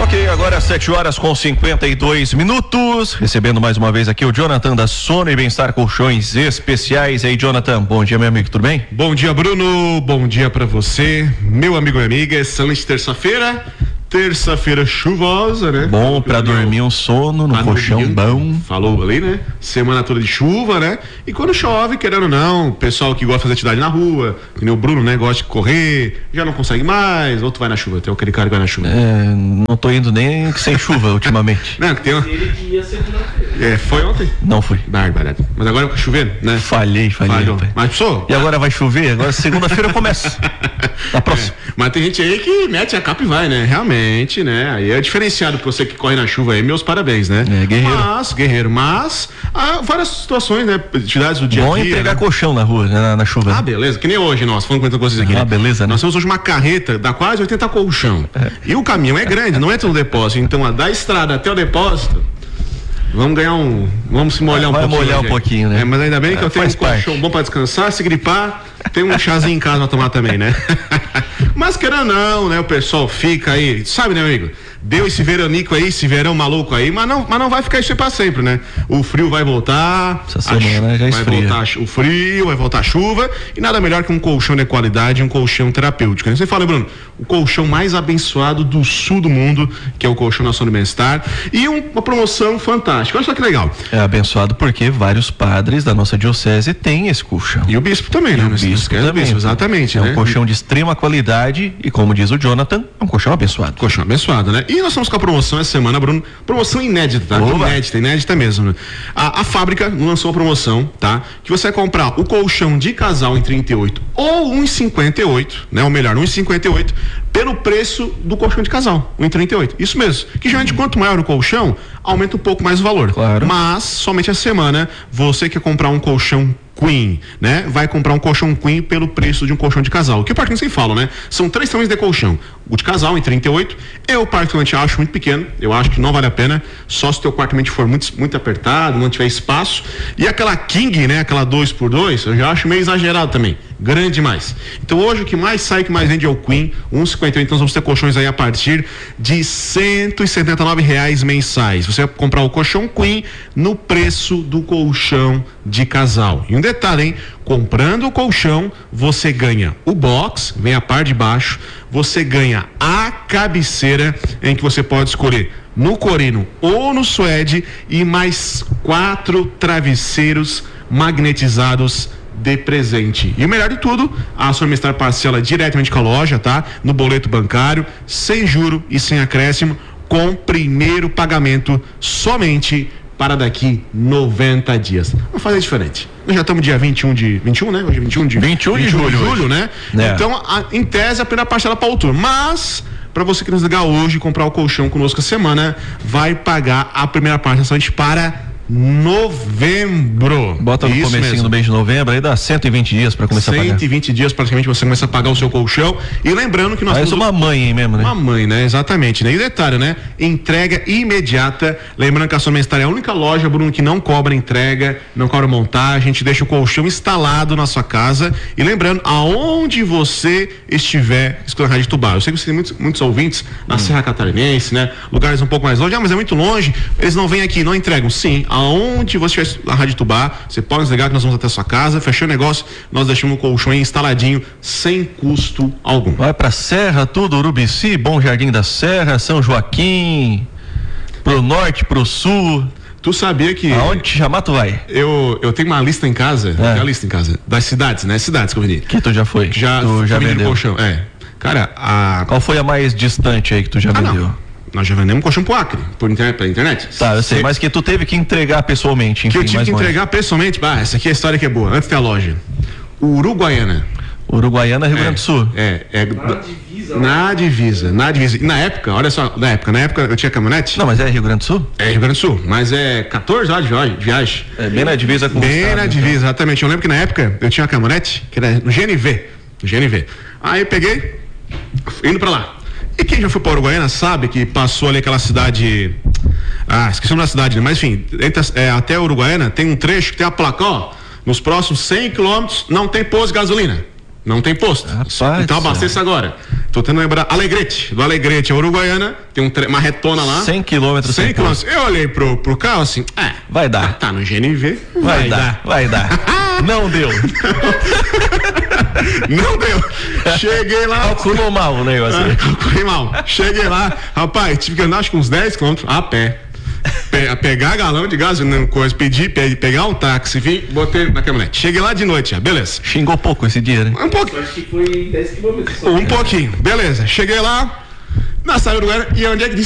Ok, agora às 7h52, recebendo mais uma vez aqui o Jonathan da Sono e Bem-Estar Colchões Especiais. Aí, Jonathan, bom dia, meu amigo, tudo bem? Bom dia, Bruno, bom dia pra você, meu amigo e amiga, excelente terça-feira chuvosa, né? Bom pra dormir um sono no colchão bom. Falou ali, né? Semana toda de chuva, né? E quando chove, querendo ou não, o pessoal que gosta de fazer atividade na rua, que nem o Bruno, né? Gosta de correr, já não consegue mais, outro vai na chuva, tem aquele cara que vai na chuva. Não tô indo nem sem chuva ultimamente. Não, que tem uma... foi ontem? Não fui. Bárbaro. Mas agora tá chovendo, né? Falhei. Mas pessoal. E agora vai chover? Agora segunda-feira eu começo. Na próxima. Mas tem gente aí que mete a capa e vai, né? Realmente, né? Aí é diferenciado pra você que corre na chuva aí, meus parabéns, né? Guerreiro. Mas há várias situações, né? Atividades do dia a dia. Bom pegar colchão na rua, né? Na chuva. Ah, beleza. Que nem hoje nós falando com vocês aqui. Ah, beleza, né? Nós temos hoje uma carreta, dá quase 80 colchão. E o caminhão é grande, não entra no depósito. Então, da estrada até o depósito, vamos se molhar um pouquinho. Vai molhar um pouquinho, né? Mas ainda bem que eu tenho um colchão bom pra descansar, se gripar, tem um chazinho em casa pra tomar também, né? Mas querendo não, né? O pessoal fica aí, sabe, né, amigo? Deu esse veranico aí, esse verão maluco aí, mas não vai ficar isso aí pra sempre, né? O frio vai voltar. Essa semana já esfria. Vai voltar o frio, vai voltar a chuva, e nada melhor que um colchão de qualidade, um colchão terapêutico. Você fala, Bruno, o colchão mais abençoado do sul do mundo, que é o colchão da Sono Bem-Estar, e uma promoção fantástica. Olha só que legal. É abençoado porque vários padres da nossa diocese têm esse colchão. E o bispo também, né? O bispo também. Exatamente, é né? Um colchão de extrema qualidade e, como diz o Jonathan, é um colchão abençoado. Colchão abençoado, né? E nós estamos com a promoção essa semana, Bruno, promoção inédita, tá? Inédita mesmo. A fábrica lançou a promoção, tá? Que você vai comprar o colchão de casal em 38 ou 1,58, né? Ou melhor, 1,58 pelo preço do colchão de casal, 1,38. Isso mesmo. Que geralmente quanto maior o colchão, aumenta um pouco mais o valor. Claro. Mas somente essa semana você quer comprar um colchão Queen, né? Vai comprar um colchão Queen pelo preço de um colchão de casal. Que particularmente sempre falo, né? São 3 tamanhos de colchão. O de casal em 38, eu particularmente acho muito pequeno, eu acho que não vale a pena, só se o teu quarto for muito apertado, não tiver espaço. E aquela King, né? Aquela 2x2, eu já acho meio exagerado também, grande demais. Então hoje o que mais vende é o Queen, 1,58. Então nós vamos ter colchões aí a partir de R$179 mensais. Você vai comprar o colchão Queen no preço do colchão de casal. E um detalhe, hein? Comprando o colchão, você ganha o box, vem a parte de baixo, você ganha a cabeceira, em que você pode escolher no corino ou no suede, e mais 4 travesseiros magnetizados de presente. E o melhor de tudo, a Sono Bem-Estar parcela diretamente com a loja, tá? No boleto bancário, sem juro e sem acréscimo, com primeiro pagamento somente para daqui 90 dias. Vamos fazer diferente. Nós já estamos dia 21, né? Hoje é 21 de julho, né? É. Então, em tese, a primeira parcela para outubro. Mas, para você que nos ligar hoje e comprar o colchão conosco a semana, vai pagar a primeira parte somente para novembro. Bota no comecinho do mês de novembro, aí dá 120 dias para começar a pagar. 120 dias praticamente você começa a pagar o seu colchão. E lembrando que nós temos uma mãe aí mesmo, né? Uma mãe, né? Exatamente, né? E detalhe, né? Entrega imediata. Lembrando que a Sono Bem-Estar é a única loja, Bruno, que não cobra entrega, não cobra montagem, a gente deixa o colchão instalado na sua casa. E lembrando, aonde você estiver escutando a Rádio Tubá. Eu sei que você tem muitos ouvintes na Serra Catarinense, né? Lugares um pouco mais longe. Mas é muito longe, eles não vêm aqui, não entregam. Sim, aonde você estiver a Rádio Tubá, você pode nos ligar que nós vamos até a sua casa, fechou o negócio, nós deixamos o colchão aí instaladinho, sem custo algum. Vai pra Serra, tudo, Urubici, Bom Jardim da Serra, São Joaquim, pro norte, pro sul. Tu sabia que... Aonde te chamar, tu vai? Eu tenho uma lista em casa, das cidades, né? Cidades que eu vendi. Que tu já foi? Tu já vendeu colchão, Cara, qual foi a mais distante aí que tu já vendeu? Não. Nós já vendemos colchão pro Acre, pela internet. Tá, eu sei, mas que tu teve que entregar pessoalmente, enfim. Que eu tive que entregar pessoalmente, essa aqui é a história que é boa, antes da loja. Uruguaiana, Rio Grande do Sul. Na divisa. E na época, olha só, na época eu tinha caminhonete. Não, mas é Rio Grande do Sul? É Rio Grande do Sul, mas é 14 horas de viagem. É bem na divisa com o estado. Bem na divisa, exatamente. Eu lembro que na época eu tinha uma caminhonete, que era no GNV. Aí eu peguei, indo pra lá. E quem já foi para Uruguaiana sabe que passou ali aquela cidade. Esqueci o nome da cidade, né? Mas enfim, até Uruguaiana tem um trecho que tem a placa, ó. Nos próximos 100 quilômetros não tem posto de gasolina. Não tem posto. Então abasteça agora. Tô tentando lembrar. Alegrete. Do Alegrete, a Uruguaiana, tem uma retona lá. 100 quilômetros. 100 quilômetros. Eu olhei pro carro assim, vai dar. Tá no GNV. Vai dar. Não deu. Não deu. Cheguei lá. Calculou mal o negócio. Calculei mal. Cheguei lá, rapaz, tive que andar acho que uns 10 quilômetros a pé. Pegar galão de gasolina, coisa, pegar um táxi, vim, botei na caminhonete. Cheguei lá de noite, já, beleza. Xingou pouco esse dia, né? Um pouquinho. Acho que foi 10 quilômetros. Um pouquinho, beleza. Cheguei lá, na saída do lugar, e onde é que